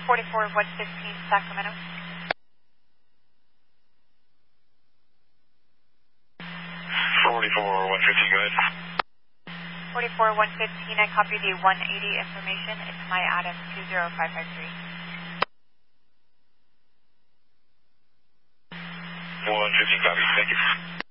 44-115 Sacramento. 44-115, go ahead. 44-115, I copy the 180 information. It's my Adam 20553. 115, copy. Thank you.